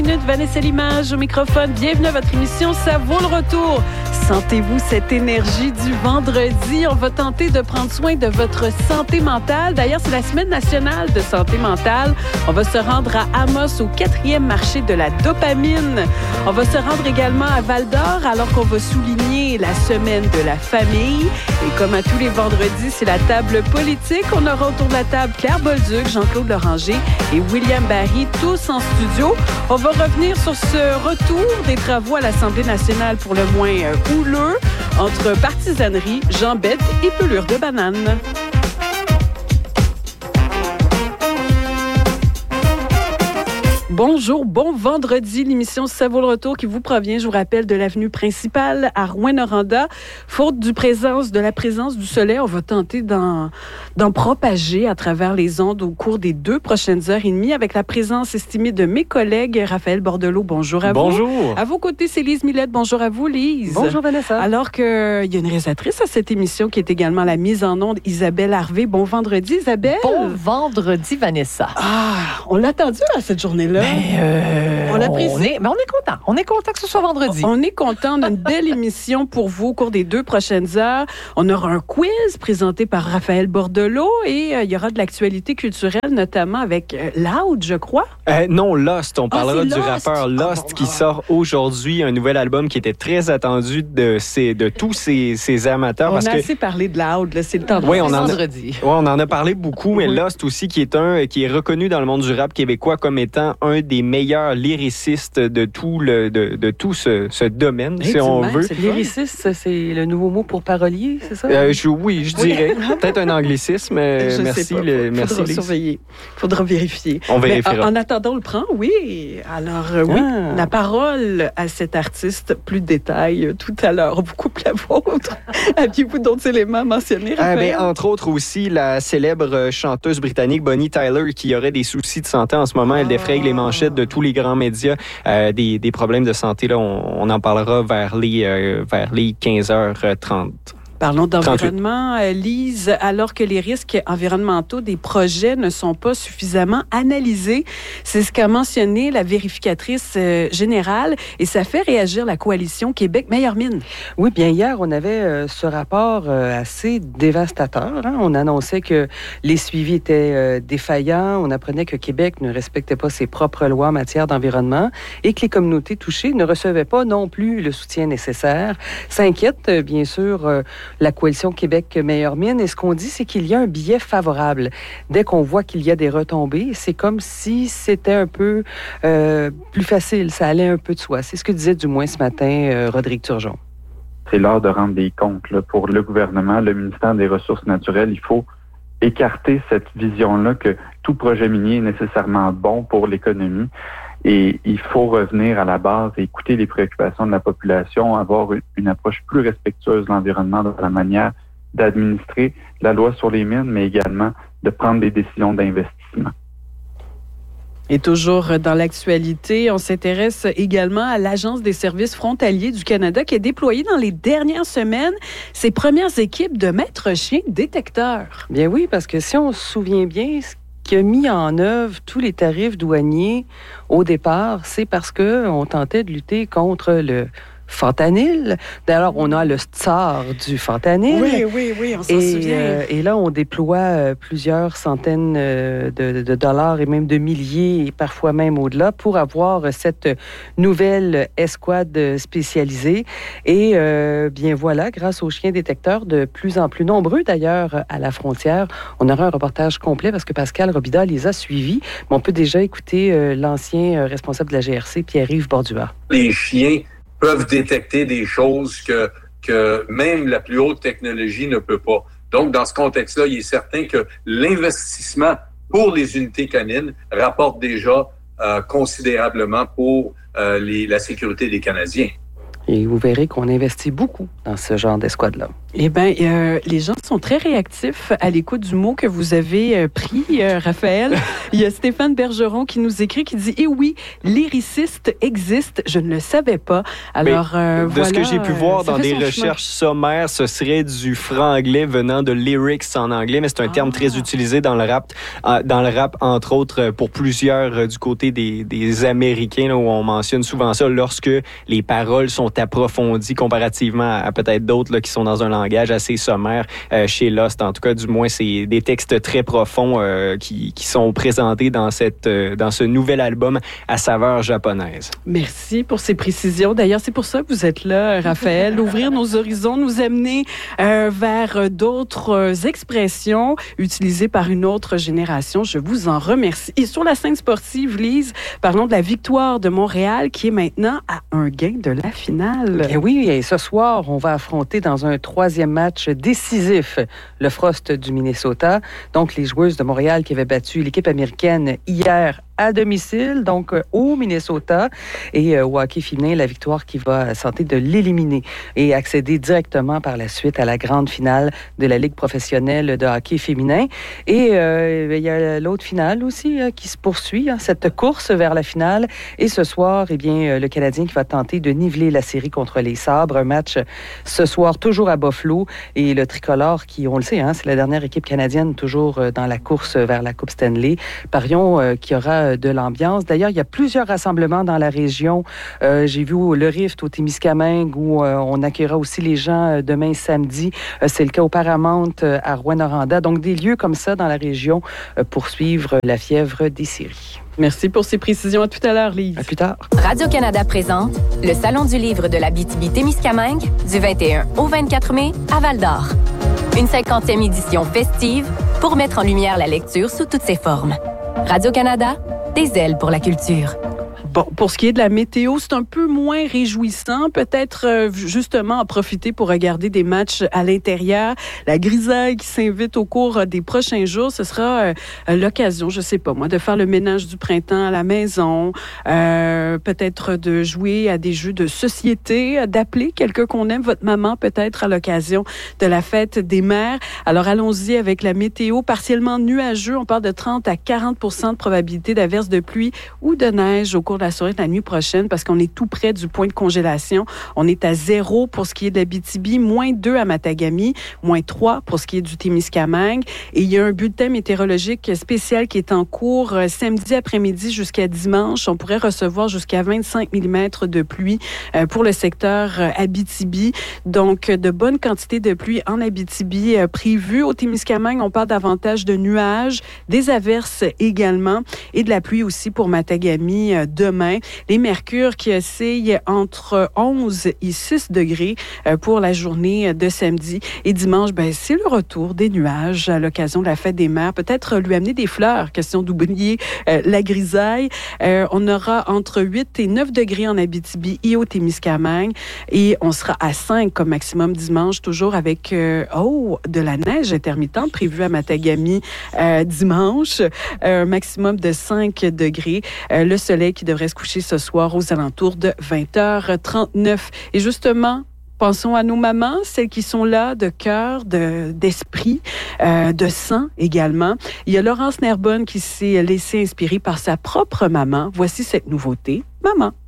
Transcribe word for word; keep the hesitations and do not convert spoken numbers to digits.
Vanessa Limage au microphone. Bienvenue à votre émission Ça vaut le retour. Sentez-vous cette énergie du vendredi? On va tenter de prendre soin de votre santé mentale. D'ailleurs, c'est la semaine nationale de santé mentale. On va se rendre à Amos au quatrième marché de la dopamine. On va se rendre également à Val-d'Or alors qu'on va souligner la semaine de la famille. Et comme à tous les vendredis, c'est la table politique. On aura autour de la table Claire Bolduc, Jean-Claude Loranger et William Barry, tous en studio. On va revenir sur ce retour des travaux à l'Assemblée nationale pour le moins euh, houleux entre partisanerie, jambette et pelure de banane. Bonjour, bon vendredi, l'émission Ça vaut le retour qui vous provient, je vous rappelle, de l'avenue principale à Rouyn-Noranda. Faute du présence, de la présence du soleil, on va tenter d'en, d'en propager à travers les ondes au cours des deux prochaines heures et demie avec la présence estimée de mes collègues. Raphaël Bordelot, bonjour à bonjour. vous. Bonjour. À vos côtés, c'est Lise Millette. Bonjour à vous, Lise. Bonjour, Vanessa. Alors qu'il y a une réalisatrice à cette émission qui est également la mise en onde, Isabelle Harvey. Bon vendredi, Isabelle. Bon vendredi, Vanessa. Ah, on l'a attendu à cette journée-là. Ben, euh, on l'apprécie. On est, mais on est content. On est content que ce soit vendredi. On est content d'une belle émission pour vous au cours des deux prochaines heures. On aura un quiz présenté par Raphaël Bordelot et euh, il y aura de l'actualité culturelle, notamment avec euh, Loud, je crois. Euh, non, Lost. On parlera ah, du Lost. rappeur Lost oh, qui oh. sort aujourd'hui, un nouvel album qui était très attendu de, ces, de tous ces, ces amateurs. On parce a que... assez parlé de Loud, là, c'est le temps de oui, on en vendredi. A... Ouais, on en a parlé beaucoup, mais oui. Lost aussi, qui est, un, qui est reconnu dans le monde du rap québécois comme étant un des meilleurs lyricistes de tout, le, de, de tout ce, ce domaine, hey, si on veut. Lyriciste, c'est le nouveau mot pour parolier, c'est ça? Euh, je, oui, je dirais. Peut-être un anglicisme. Je merci, le, le, merci. Faudra surveiller. Faudra vérifier. On vérifiera. Mais, en, en attendant, on le prend, oui. Alors, euh, oui, ah. la parole à cet artiste, plus de détails tout à l'heure. On vous coupe la vôtre. Aviez-vous d'autres éléments à mentionner, Raphaël? Ah, ben, entre autres aussi, la célèbre chanteuse britannique Bonnie Tyler, qui aurait des soucis de santé en ce moment. Elle défraye les manchettes de tous les grands médias. Euh, des, des problèmes de santé, là, on, on en parlera vers les, euh, vers les quinze heures trente. Parlons d'environnement, trente-huit. Lise, alors que les risques environnementaux des projets ne sont pas suffisamment analysés. C'est ce qu'a mentionné la vérificatrice euh, générale et ça fait réagir la coalition Québec Meilleure Mine. Oui, bien hier, on avait euh, ce rapport euh, assez dévastateur. Hein? On annonçait que les suivis étaient euh, défaillants. On apprenait que Québec ne respectait pas ses propres lois en matière d'environnement et que les communautés touchées ne recevaient pas non plus le soutien nécessaire. Ça inquiète, euh, bien sûr, euh, la coalition Québec Meilleure Mine. Et ce qu'on dit, c'est qu'il y a un biais favorable. Dès qu'on voit qu'il y a des retombées, c'est comme si c'était un peu euh, plus facile. Ça allait un peu de soi. C'est ce que disait du moins ce matin euh, Rodrigue Turgeon. C'est l'heure de rendre des comptes là, pour le gouvernement, le ministère des Ressources naturelles. Il faut écarter cette vision-là que tout projet minier est nécessairement bon pour l'économie. Et il faut revenir à la base et écouter les préoccupations de la population, avoir une approche plus respectueuse de l'environnement dans la manière d'administrer la loi sur les mines, mais également de prendre des décisions d'investissement. Et toujours dans l'actualité, on s'intéresse également à l'Agence des services frontaliers du Canada qui a déployé dans les dernières semaines ses premières équipes de maîtres chiens détecteurs. Bien oui, parce que si on se souvient bien, qui a mis en œuvre tous les tarifs douaniers au départ, c'est parce qu'on tentait de lutter contre le fentanyl. D'ailleurs, on a le tsar du fentanyl. Oui, oui, oui, on s'en et, souvient. Euh, et là, on déploie euh, plusieurs centaines euh, de, de dollars et même de milliers, et parfois même au-delà, pour avoir cette nouvelle escouade spécialisée. Et euh, bien voilà, grâce aux chiens détecteurs, de plus en plus nombreux d'ailleurs à la frontière, on aura un reportage complet parce que Pascal Robida les a suivis. Mais on peut déjà écouter euh, l'ancien responsable de la G R C, Pierre-Yves Bordua. Les chiens peuvent détecter des choses que, que même la plus haute technologie ne peut pas. Donc, dans ce contexte-là, il est certain que l'investissement pour les unités canines rapporte déjà euh, considérablement pour euh, les, la sécurité des Canadiens. Et vous verrez qu'on investit beaucoup dans ce genre d'escouade-là. Eh bien, euh, les gens sont très réactifs à l'écoute du mot que vous avez euh, pris, euh, Raphaël. Il y a Stéphane Bergeron qui nous écrit, qui dit « Eh oui, lyriciste existe, je ne le savais pas. » Alors, euh, de voilà, ce que j'ai pu voir euh, dans des recherches sommaires, ce serait du franglais venant de lyrics en anglais, mais c'est un ah. terme très utilisé dans le rap, dans le rap entre autres pour plusieurs euh, du côté des, des Américains, là, où on mentionne souvent ça lorsque les paroles sont approfondies comparativement à, à peut-être d'autres là, qui sont dans un langage assez sommaire. Euh, chez Lost, en tout cas, du moins, c'est des textes très profonds euh, qui, qui sont présentés dans, cette, euh, dans ce nouvel album à saveur japonaise. Merci pour ces précisions. D'ailleurs, c'est pour ça que vous êtes là, Raphaël, ouvrir nos horizons, nous amener euh, vers d'autres expressions utilisées par une autre génération. Je vous en remercie. Et sur la scène sportive, Lise, parlons de la victoire de Montréal qui est maintenant à un gain de la finale. Et oui, et ce soir, on va affronter dans un troisième match décisif le Frost du Minnesota. Donc, les joueuses de Montréal qui avaient battu l'équipe américaine hier à domicile, donc euh, au Minnesota. Et euh, au hockey féminin, la victoire qui va tenter de l'éliminer et accéder directement par la suite à la grande finale de la Ligue professionnelle de hockey féminin. Et euh, il y a l'autre finale aussi euh, qui se poursuit, hein, cette course vers la finale. Et ce soir, eh bien, euh, le Canadien qui va tenter de niveler la série contre les Sabres. Un match ce soir toujours à Buffalo. Et le tricolore qui, on le sait, hein, c'est la dernière équipe canadienne toujours euh, dans la course vers la Coupe Stanley. Parions euh, qu'il y aura de l'ambiance. D'ailleurs, il y a plusieurs rassemblements dans la région. Euh, j'ai vu le Rift au Témiscamingue où euh, on accueillera aussi les gens euh, demain samedi. Euh, c'est le cas au Paramount euh, à Rouyn-Noranda. Donc, des lieux comme ça dans la région euh, pour suivre la fièvre des séries. Merci pour ces précisions. À tout à l'heure, Lise. À plus tard. Radio-Canada présente le Salon du livre de l'Abitibi-Témiscamingue du vingt et un au vingt-quatre mai à Val-d'Or. Une cinquantième édition festive pour mettre en lumière la lecture sous toutes ses formes. Radio-Canada, des ailes pour la culture. Bon, pour ce qui est de la météo, c'est un peu moins réjouissant. Peut-être euh, justement en profiter pour regarder des matchs à l'intérieur. La grisaille qui s'invite au cours des prochains jours, ce sera euh, l'occasion, je sais pas moi, de faire le ménage du printemps à la maison, euh, peut-être de jouer à des jeux de société, d'appeler quelqu'un qu'on aime, votre maman peut-être à l'occasion de la fête des mères. Alors allons-y avec la météo. Partiellement nuageux, on parle de trente à quarante pour cent de probabilité d'averse de pluie ou de neige au cours de la soirée de la nuit prochaine parce qu'on est tout près du point de congélation. On est à zéro pour ce qui est de l'Abitibi, moins deux à Matagami, moins trois pour ce qui est du Témiscamingue. Et il y a un bulletin météorologique spécial qui est en cours euh, samedi après-midi jusqu'à dimanche. On pourrait recevoir jusqu'à vingt-cinq millimètres de pluie euh, pour le secteur euh, Abitibi. Donc, de bonnes quantités de pluie en Abitibi euh, prévues. Au Témiscamingue, on parle davantage de nuages, des averses également et de la pluie aussi pour Matagami euh, demain. Les mercures qui oscillent entre onze et six degrés pour la journée de samedi. Et dimanche, ben, c'est le retour des nuages à l'occasion de la fête des mères. Peut-être lui amener des fleurs, question d'oublier euh, la grisaille. Euh, on aura entre huit et neuf degrés en Abitibi et au Témiscamingue. Et on sera à cinq comme maximum dimanche, toujours avec euh, oh, de la neige intermittente prévue à Matagami euh, dimanche. Un maximum de cinq degrés. Euh, le soleil qui devrait se coucher ce soir aux alentours de vingt heures trente-neuf. Et justement, pensons à nos mamans, celles qui sont là de cœur, de, d'esprit, euh, de sang également. Il y a Laurence Nerbonne qui s'est laissée inspirer par sa propre maman. Voici cette nouveauté, Maman.